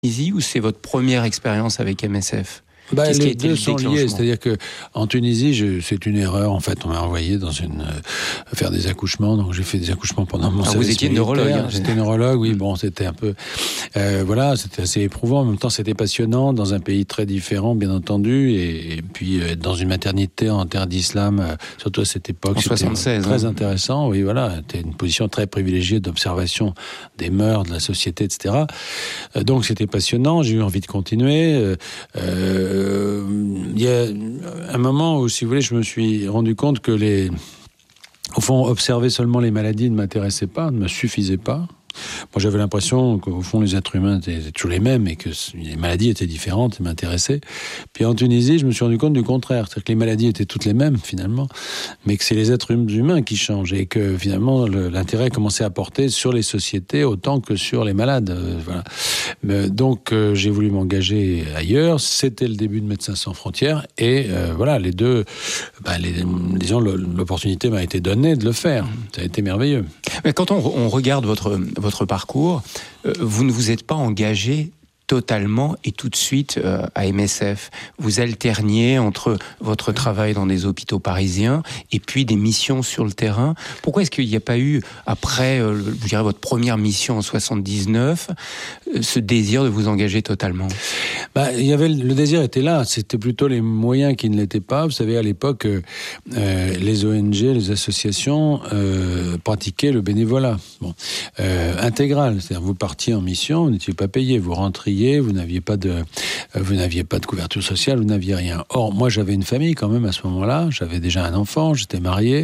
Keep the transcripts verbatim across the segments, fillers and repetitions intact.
Tunisie ou c'est votre première expérience avec M S F ? Bah, les deux sont liés, c'est-à-dire que en Tunisie, je, c'est une erreur. En fait, on m'a envoyé dans une euh, faire des accouchements, donc j'ai fait des accouchements pendant mon Alors service vous étiez militaire. neurologue, hein, J'étais neurologue, oui. Bon, c'était un peu, euh, voilà, c'était assez éprouvant. En même temps, c'était passionnant dans un pays très différent, bien entendu, et, et puis être dans une maternité en terre d'islam, euh, surtout à cette époque, en c'était soixante-seize, très hein. intéressant. Oui, voilà, c'était une position très privilégiée d'observation des mœurs, de la société, et cetera. Euh, donc, c'était passionnant. J'ai eu envie de continuer. Euh, euh, Il y a un moment où, si vous voulez, je me suis rendu compte que les, au fond, observer seulement les maladies ne m'intéressait pas, ne me suffisait pas. Moi, j'avais l'impression qu'au fond, les êtres humains étaient toujours les mêmes et que les maladies étaient différentes et m'intéressaient. Puis en Tunisie, je me suis rendu compte du contraire. C'est-à-dire que les maladies étaient toutes les mêmes, finalement, mais que c'est les êtres humains qui changent et que, finalement, le, l'intérêt commençait à porter sur les sociétés autant que sur les malades. Euh, voilà. Mais, donc, euh, j'ai voulu m'engager ailleurs. C'était le début de Médecins sans frontières et euh, voilà, les deux, bah, les, disons, l'opportunité m'a été donnée de le faire. Ça a été merveilleux. Mais quand on, on regarde votre votre parcours, euh, vous ne vous êtes pas engagé totalement et tout de suite euh, à M S F. Vous alterniez entre votre travail dans des hôpitaux parisiens et puis des missions sur le terrain. Pourquoi est-ce qu'il n'y a pas eu, après euh, je dirais votre première mission en soixante-dix-neuf, euh, ce désir de vous engager totalement ? Bah, il y avait, le désir était là, c'était plutôt les moyens qui ne l'étaient pas. Vous savez, à l'époque, euh, les O N G, les associations euh, pratiquaient le bénévolat bon, euh, intégral. C'est-à-dire, vous partiez en mission, vous n'étiez pas payé, vous rentriez, vous n'aviez pas de, vous n'aviez pas de couverture sociale, vous n'aviez rien. Or, moi, j'avais une famille quand même à ce moment-là. J'avais déjà un enfant, j'étais marié,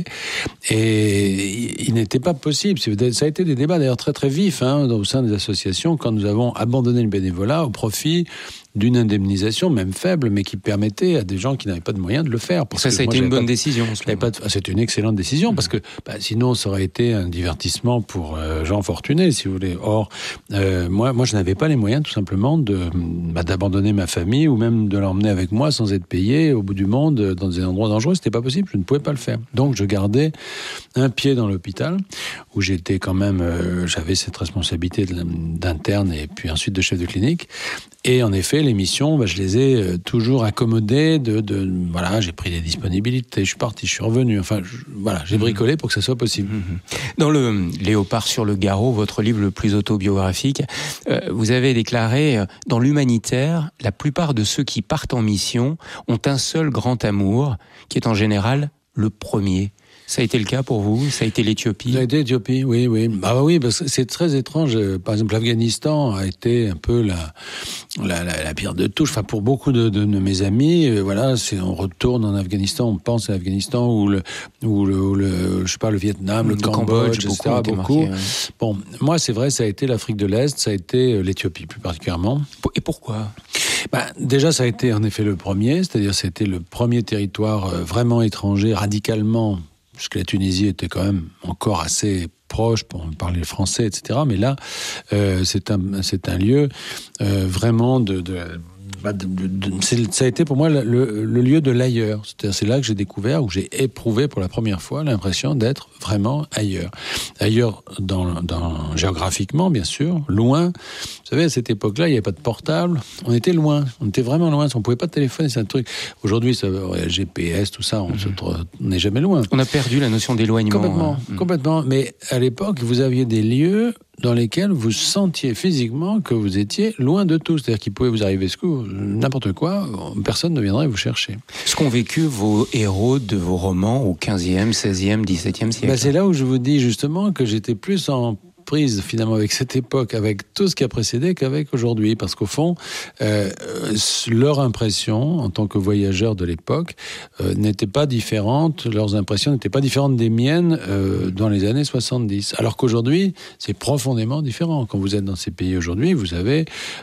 et il n'était pas possible. Ça a été des débats d'ailleurs très très vifs hein, au sein des associations quand nous avons abandonné le bénévolat au profit d'une indemnisation, même faible, mais qui permettait à des gens qui n'avaient pas de moyens de le faire. Parce ça, ça a été une bonne de... décision. Pas de... C'est une excellente décision, mmh. parce que bah, sinon, ça aurait été un divertissement pour euh, gens fortunés, si vous voulez. Or, euh, moi, moi, je n'avais pas les moyens, tout simplement, de, bah, d'abandonner ma famille ou même de l'emmener avec moi sans être payé au bout du monde, dans des endroits dangereux. C'était pas possible, je ne pouvais pas le faire. Donc, je gardais un pied dans l'hôpital, où j'étais quand même... Euh, j'avais cette responsabilité d'interne et puis ensuite de chef de clinique. Et en effet, les missions, bah, je les ai euh, toujours accommodées. De, de, voilà, j'ai pris des disponibilités, je suis parti, je suis revenu. Enfin, je, voilà, j'ai bricolé pour que ça soit possible. Dans le Léopard sur le Garot, votre livre le plus autobiographique, euh, vous avez déclaré, dans l'humanitaire, la plupart de ceux qui partent en mission ont un seul grand amour, qui est en général le premier. Ça a été le cas pour vous ? Ça a été l'Éthiopie ? Ça a été l'Éthiopie, oui, oui. Ah oui, parce que c'est très étrange. Par exemple, l'Afghanistan a été un peu la, la, la, la pierre de touche. Enfin, pour beaucoup de, de, de mes amis, euh, voilà, c'est, on retourne en Afghanistan, on pense à l'Afghanistan ou le, ou le, ou le je sais pas, le Vietnam, le, le Cambodge, Cambodge, et cetera. Beaucoup. beaucoup. Marqué, ouais. Bon, moi, c'est vrai, ça a été l'Afrique de l'Est, ça a été l'Éthiopie plus particulièrement. Et pourquoi ? Bah, déjà, ça a été en effet le premier, c'est-à-dire c'était le premier territoire euh, vraiment étranger, radicalement, puisque la Tunisie était quand même encore assez proche pour parler français, et cetera. Mais là, euh, c'est un c'est un lieu euh, vraiment de, de De, de, de, c'est, ça a été pour moi le, le lieu de l'ailleurs. C'est-à-dire, c'est là que j'ai découvert, où j'ai éprouvé pour la première fois l'impression d'être vraiment ailleurs. Ailleurs dans, dans, géographiquement, bien sûr, loin. Vous savez, à cette époque-là, il n'y avait pas de portable. On était loin. On était vraiment loin. On ne pouvait pas téléphoner, c'est un truc. Aujourd'hui, ça, G P S, tout ça, on mm-hmm. n'est jamais loin. On a perdu la notion d'éloignement. Complètement, hein. complètement. Mais à l'époque, vous aviez des lieux dans lesquels vous sentiez physiquement que vous étiez loin de tout. C'est-à-dire qu'il pouvait vous arriver ce coup, n'importe quoi, personne ne viendrait vous chercher. Ce qu'ont vécu vos héros de vos romans au quinzième, seizième, dix-septième siècle. Ben c'est là où je vous dis justement que j'étais plus en prise finalement avec cette époque, avec tout ce qui a précédé qu'avec aujourd'hui, parce qu'au fond, euh, leur impression en tant que voyageurs de l'époque euh, n'était pas différente, leurs impressions n'étaient pas différentes des miennes euh, dans les années soixante-dix. Alors qu'aujourd'hui, c'est profondément différent. Quand vous êtes dans ces pays aujourd'hui, vous avez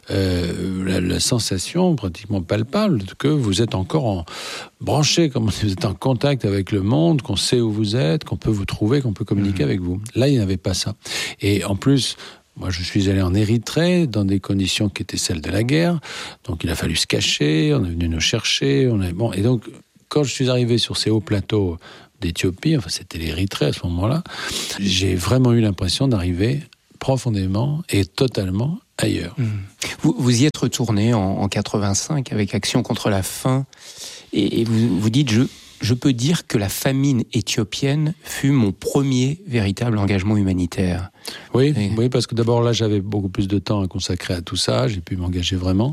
euh, la, la sensation pratiquement palpable que vous êtes encore en branché, comme vous êtes en contact avec le monde, qu'on sait où vous êtes, qu'on peut vous trouver, qu'on peut communiquer mmh. avec vous. Là, il n'y avait pas ça. Et en plus, moi, je suis allé en Érythrée dans des conditions qui étaient celles de la guerre. Donc, il a fallu se cacher. On est venu nous chercher. On est... bon, et donc, quand je suis arrivé sur ces hauts plateaux d'Éthiopie, enfin, c'était l'Érythrée à ce moment-là, j'ai vraiment eu l'impression d'arriver profondément et totalement ailleurs. Mmh. Vous, vous y êtes retourné en, en quatre-vingt-cinq avec Action contre la faim, et, et vous, vous dites, je, je peux dire que la famine éthiopienne fut mon premier véritable engagement humanitaire. Oui, et... oui, parce que d'abord là, j'avais beaucoup plus de temps à consacrer à tout ça, j'ai pu m'engager vraiment.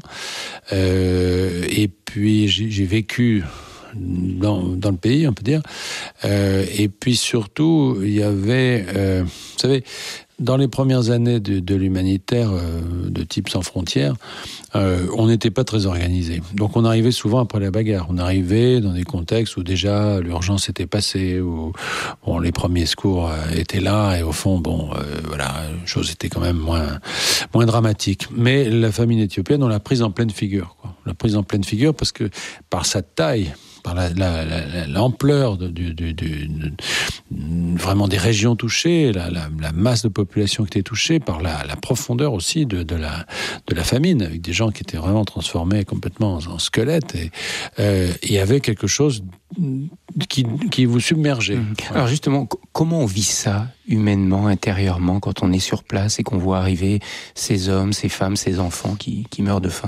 Euh, et puis, j'ai, j'ai vécu... Dans, dans le pays, on peut dire. Euh, et puis surtout, il y avait, euh, vous savez, dans les premières années de, de l'humanitaire euh, de type Sans Frontières, euh, on n'était pas très organisé. Donc on arrivait souvent après la bagarre. On arrivait dans des contextes où déjà l'urgence était passée, où bon, les premiers secours euh, étaient là, et au fond, bon, euh, voilà, les choses étaient quand même moins, moins dramatiques. Mais la famine éthiopienne, on l'a prise en pleine figure, quoi. On l'a prise en pleine figure parce que par sa taille, par la, la, la, l'ampleur de, de, de, de, de, vraiment des régions touchées, la, la, la masse de population qui était touchée, par la, la profondeur aussi de, de, la, de la famine, avec des gens qui étaient vraiment transformés complètement en, en squelettes. Et euh, il y avait quelque chose qui, qui vous submergeait. Mmh. Ouais. Alors justement, c- comment on vit ça humainement, intérieurement, quand on est sur place et qu'on voit arriver ces hommes, ces femmes, ces enfants qui, qui meurent de faim ?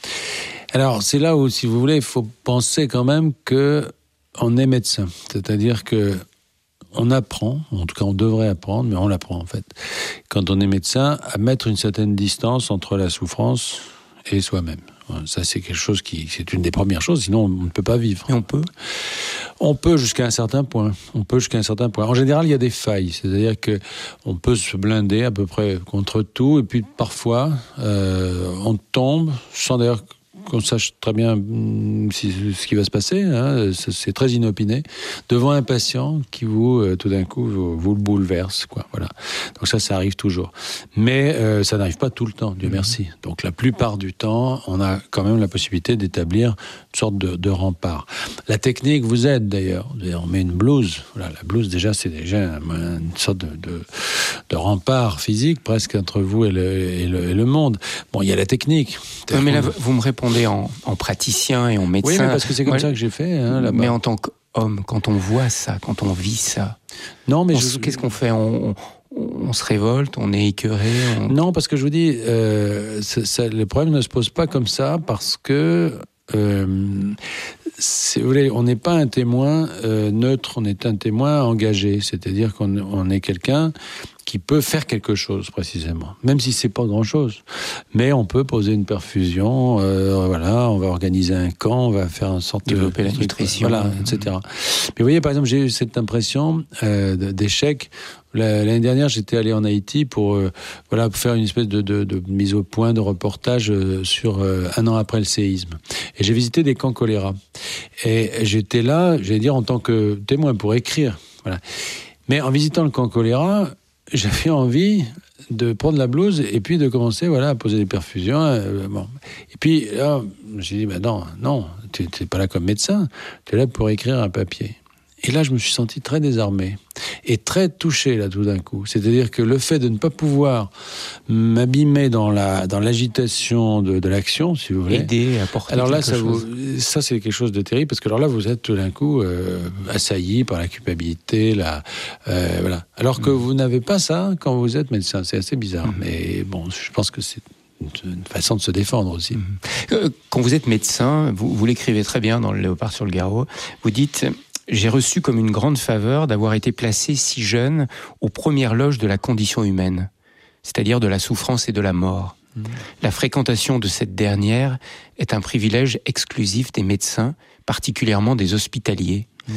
Alors, c'est là où, si vous voulez, il faut penser quand même qu'on est médecin. C'est-à-dire que on apprend, en tout cas on devrait apprendre, mais on l'apprend en fait, quand on est médecin, à mettre une certaine distance entre la souffrance et soi-même. Ça, c'est quelque chose qui, c'est une des premières choses, sinon on ne peut pas vivre. Et on peut ? On peut jusqu'à un certain point. On peut jusqu'à un certain point. En général, il y a des failles. C'est-à-dire que on peut se blinder à peu près contre tout, et puis parfois, euh, on tombe sans d'ailleurs qu'on sache très bien si, ce qui va se passer, hein, c'est très inopiné, devant un patient qui vous, euh, tout d'un coup, vous, vous le bouleverse, quoi. Voilà. Donc ça, ça arrive toujours. Mais euh, ça n'arrive pas tout le temps, Dieu merci. Donc la plupart du temps, on a quand même la possibilité d'établir une sorte de, de rempart. La technique vous aide d'ailleurs. On met une blouse. Voilà, la blouse, déjà, c'est déjà une sorte de, de, de rempart physique presque entre vous et le, et le, et le monde. Bon, il y a la technique. Ouais, mais là, vous me répondez En, en praticien et en médecin. Oui, mais parce que c'est comme Moi, ça que j'ai fait, hein, là-bas. Mais en tant qu'homme, quand on voit ça, quand on vit ça, non, mais on, je... qu'est-ce qu'on fait ? on, on, on se révolte, on est écœuré on... Non, parce que je vous dis, euh, ça, ça, le problème ne se pose pas comme ça, parce que euh, si vous voulez, on n'est pas un témoin euh, neutre, on est un témoin engagé, c'est-à-dire qu'on on est quelqu'un qui peut faire quelque chose précisément, même si c'est pas grand-chose. Mais on peut poser une perfusion, euh, voilà, on va organiser un camp, on va faire une sorte développer de la nutrition, voilà, et cetera. Mais vous voyez, par exemple, j'ai eu cette impression euh, d'échec. L'année dernière, j'étais allé en Haïti pour euh, voilà pour faire une espèce de, de, de mise au point, de reportage euh, sur euh, un an après le séisme. Et j'ai visité des camps choléra. Et j'étais là, j'allais dire en tant que témoin pour écrire. Voilà. Mais en visitant le camp choléra, j'avais envie de prendre la blouse et puis de commencer voilà, à poser des perfusions. Euh, bon. Et puis là, je me suis dit, bah non, non, tu n'es pas là comme médecin, tu es là pour écrire un papier. Et là, je me suis senti très désarmé et très touché, là, tout d'un coup. C'est-à-dire que le fait de ne pas pouvoir m'abîmer dans la, dans l'agitation de, de l'action, si vous voulez. Aider, apporter alors là, quelque ça, chose. Vous, ça, c'est quelque chose de terrible, parce que alors là, vous êtes tout d'un coup euh, assailli par la culpabilité, la, euh, voilà. Alors que mmh. vous n'avez pas ça quand vous êtes médecin. C'est assez bizarre, mmh. mais bon, je pense que c'est une façon de se défendre aussi. Mmh. Quand vous êtes médecin, vous, vous l'écrivez très bien dans Le Léopard sur le Garrot, vous dites... J'ai reçu comme une grande faveur d'avoir été placé si jeune aux premières loges de la condition humaine, c'est-à-dire de la souffrance et de la mort. Mmh. La fréquentation de cette dernière est un privilège exclusif des médecins, particulièrement des hospitaliers. Mmh.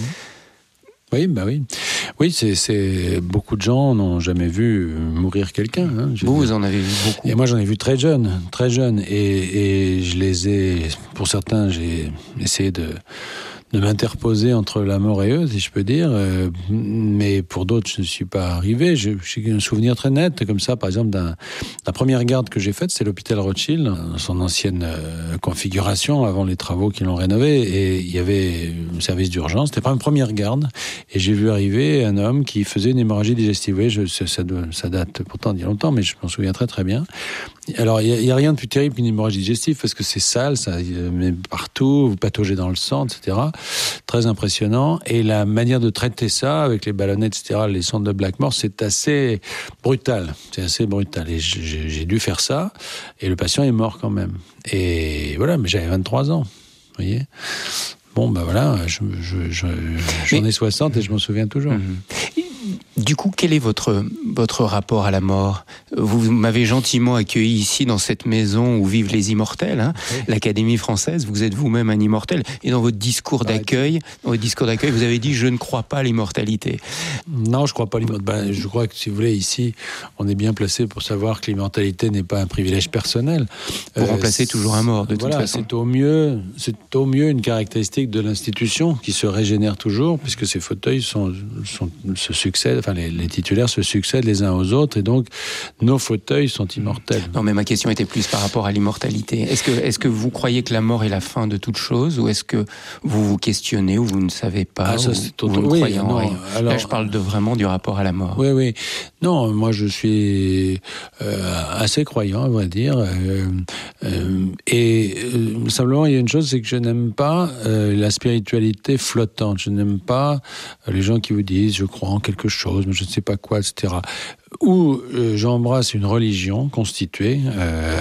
Oui, bah oui. Oui, c'est, c'est... beaucoup de gens n'ont jamais vu mourir quelqu'un. Hein, vous, vous en avez vu beaucoup. Et moi, j'en ai vu très jeune, très jeune. Et, et je les ai... Pour certains, j'ai essayé de... de m'interposer entre la mort et eux, si je peux dire. Euh, mais pour d'autres, je ne suis pas arrivé. J'ai, j'ai un souvenir très net, comme ça, par exemple, d'un, la première garde que j'ai faite, c'est l'hôpital Rothschild, dans son ancienne euh, configuration, avant les travaux qui l'ont rénové. Et il y avait un service d'urgence. C'était pas une première garde. Et j'ai vu arriver un homme qui faisait une hémorragie digestive. Oui, je, ça, ça date pourtant d'il y a longtemps, mais je m'en souviens très très bien. Alors, il n'y a, a rien de plus terrible qu'une hémorragie digestive, parce que c'est sale, ça met partout, vous pataugez dans le sang, et cetera. très impressionnant. Et la manière de traiter ça, avec les ballonnettes, et cetera, les centres de Blackmore, c'est assez brutal. C'est assez brutal. Et j'ai, j'ai dû faire ça, et le patient est mort quand même. Et voilà, mais j'avais vingt-trois ans, vous voyez. Bon, ben voilà, je, je, je, j'en ai soixante et je m'en souviens toujours. Mmh. Du coup, quel est votre, votre rapport à la mort ? Vous m'avez gentiment accueilli ici dans cette maison où vivent les immortels, hein, oui. l'Académie française. Vous êtes vous-même un immortel. Et dans votre discours d'accueil, dans votre discours d'accueil, vous avez dit « je ne crois pas à l'immortalité ». Non, je ne crois pas à l'immortalité. Ben, je crois que, si vous voulez, ici, on est bien placé pour savoir que l'immortalité n'est pas un privilège personnel. Pour euh, remplacer toujours un mort, de voilà, toute façon. C'est au mieux, c'est au mieux une caractéristique de l'institution qui se régénère toujours, puisque ces fauteuils sont, sont, se succèdent, enfin les, les titulaires se succèdent les uns aux autres, et donc nos fauteuils sont immortels. Non, mais ma question était plus par rapport à l'immortalité. Est-ce que, est-ce que vous croyez que la mort est la fin de toute chose, ou est-ce que vous vous questionnez, ou vous ne savez pas, ah, ça, ou, c'est ou vous ne oui, croyez en non, rien ? alors, Là, je parle de vraiment du rapport à la mort. Oui, oui. Non, moi, je suis euh, assez croyant, à vrai dire. Euh, euh, et euh, simplement, il y a une chose, c'est que je n'aime pas euh, la spiritualité flottante. Je n'aime pas euh, les gens qui vous disent « je crois en quelque chose, mais je ne sais pas quoi », et cetera. Où euh, j'embrasse une religion constituée, euh,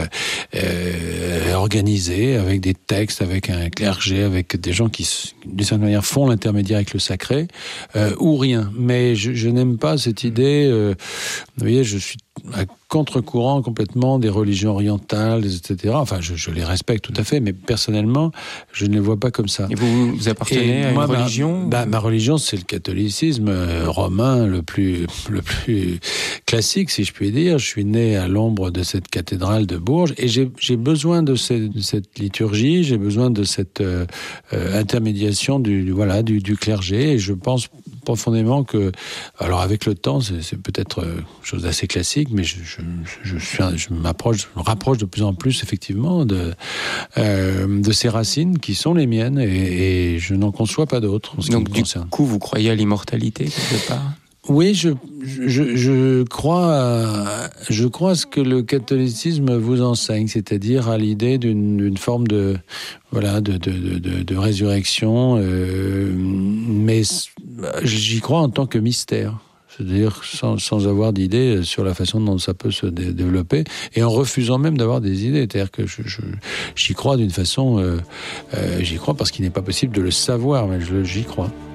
euh, organisée, avec des textes, avec un clergé, avec des gens qui, d'une certaine manière, font l'intermédiaire avec le sacré, euh, ou rien. Mais je, je n'aime pas cette idée, euh, vous voyez, je suis à contre-courant complètement des religions orientales, et cetera. Enfin, je, je les respecte tout à fait, mais personnellement, je ne les vois pas comme ça. Et vous, vous appartenez Et à moi, une religion ma, bah, ma religion, c'est le catholicisme romain le plus, le plus classique, si je puis dire. Je suis né à l'ombre de cette cathédrale de Bourges, et j'ai, j'ai besoin de, ces, de cette liturgie, j'ai besoin de cette euh, euh, intermédiation du, du, voilà, du, du clergé, et je pense profondément que, alors avec le temps, c'est, c'est peut-être euh, chose d'assez classique, mais je, je, je, suis, je m'approche, je me rapproche de plus en plus effectivement de, euh, de ces racines qui sont les miennes, et, et je n'en conçois pas d'autres en ce Donc qui me du concerne. coup, vous croyez à l'immortalité quelque part ? Oui, je, je, je crois à, je crois à ce que le catholicisme vous enseigne, c'est-à-dire à l'idée d'une, d'une forme de, voilà, de, de, de, de résurrection, euh, mais j'y crois en tant que mystère. C'est-à-dire sans, sans avoir d'idée sur la façon dont ça peut se dé- développer, et en refusant même d'avoir des idées. C'est-à-dire que je, je, j'y crois d'une façon... Euh, euh, j'y crois parce qu'il n'est pas possible de le savoir, mais je, j'y crois.